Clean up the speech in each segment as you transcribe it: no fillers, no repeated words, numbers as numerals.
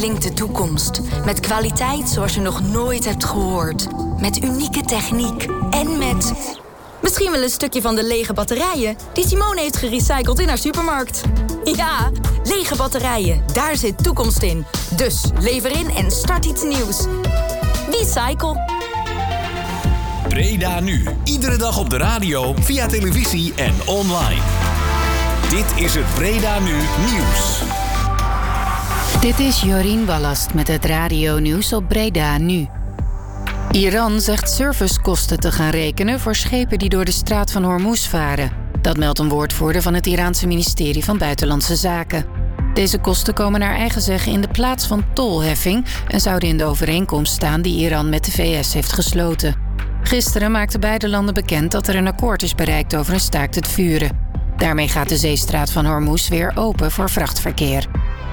klinkt de toekomst. Met kwaliteit zoals je nog nooit hebt gehoord. Met unieke techniek. En met... misschien wel een stukje van de lege batterijen die Simone heeft gerecycled in haar supermarkt. Ja, lege batterijen. Daar zit toekomst in. Dus lever in en start iets nieuws. Recycle. Breda nu. Iedere dag op de radio, via televisie en online. Dit is het Breda Nu Nieuws. Dit is Jorien Ballast met het radio-nieuws op Breda Nu. Iran zegt servicekosten te gaan rekenen voor schepen die door de straat van Hormuz varen. Dat meldt een woordvoerder van het Iraanse ministerie van Buitenlandse Zaken. Deze kosten komen naar eigen zeggen in de plaats van tolheffing en zouden in de overeenkomst staan die Iran met de VS heeft gesloten. Gisteren maakten beide landen bekend dat er een akkoord is bereikt over een staakt het vuren. Daarmee gaat de zeestraat van Hormuz weer open voor vrachtverkeer.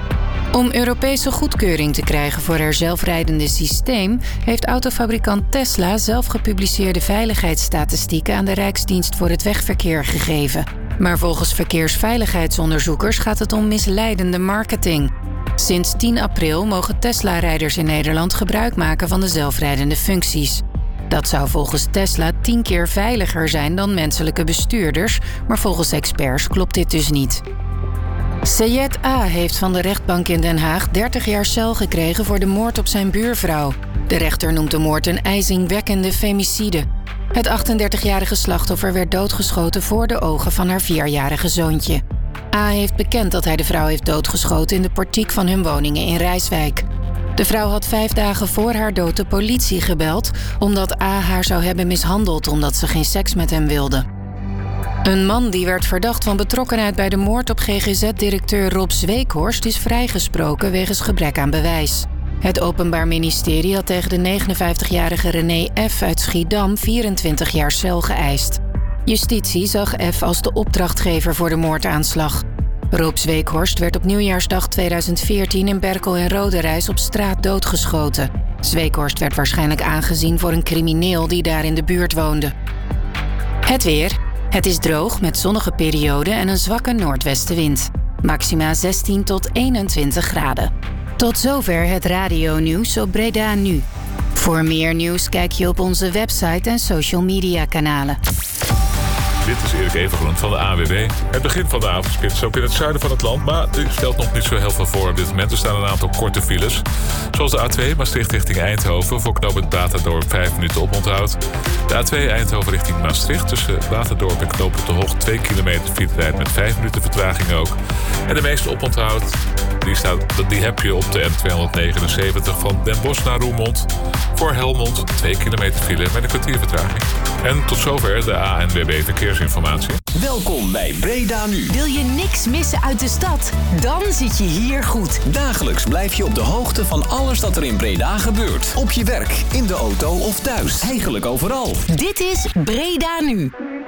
Om Europese goedkeuring te krijgen voor haar zelfrijdende systeem heeft autofabrikant Tesla zelf gepubliceerde veiligheidsstatistieken aan de Rijksdienst voor het Wegverkeer gegeven. Maar volgens verkeersveiligheidsonderzoekers gaat het om misleidende marketing. Sinds 10 april mogen Tesla-rijders in Nederland gebruik maken van de zelfrijdende functies. Dat zou volgens Tesla 10 keer veiliger zijn dan menselijke bestuurders, maar volgens experts klopt dit dus niet. Sayed A. heeft van de rechtbank in Den Haag 30 jaar cel gekregen voor de moord op zijn buurvrouw. De rechter noemt de moord een ijzingwekkende femicide. Het 38-jarige slachtoffer werd doodgeschoten voor de ogen van haar 4-jarige zoontje. A. heeft bekend dat hij de vrouw heeft doodgeschoten in de portiek van hun woningen in Rijswijk. De vrouw had 5 dagen voor haar dood de politie gebeld omdat A. haar zou hebben mishandeld omdat ze geen seks met hem wilde. Een man die werd verdacht van betrokkenheid bij de moord op GGZ-directeur Rob Zweekhorst is vrijgesproken wegens gebrek aan bewijs. Het Openbaar Ministerie had tegen de 59-jarige René F. uit Schiedam 24 jaar cel geëist. Justitie zag F. als de opdrachtgever voor de moordaanslag. Rob Zweekhorst werd op nieuwjaarsdag 2014 in Berkel en Roderijs op straat doodgeschoten. Zweekhorst werd waarschijnlijk aangezien voor een crimineel die daar in de buurt woonde. Het weer. Het is droog met zonnige perioden en een zwakke noordwestenwind. Maxima 16 tot 21 graden. Tot zover het radio-nieuws op Breda Nu. Voor meer nieuws kijk je op onze website en social media kanalen. Dit is Erik Evengroen van de ANWB. Het begin van de avondspits is ook in het zuiden van het land, maar er stelt nog niet zo heel veel voor op dit moment. Er staan een aantal korte files, zoals de A2 Maastricht richting Eindhoven voor knooppunt Baterdorp 5 minuten oponthoud. De A2 Eindhoven richting Maastricht tussen Baterdorp en knooppunt De Hoog 2 kilometer filetrijd met 5 minuten vertraging ook. En de meeste oponthoud die heb je op de N279 van Den Bosch naar Roermond. Voor Helmond 2 kilometer file met een kwartier vertraging. En tot zover de ANWB verkeersinformatie. Welkom bij Breda Nu. Wil je niks missen uit de stad? Dan zit je hier goed. Dagelijks blijf je op de hoogte van alles dat er in Breda gebeurt. Op je werk, in de auto of thuis. Eigenlijk overal. Dit is Breda Nu.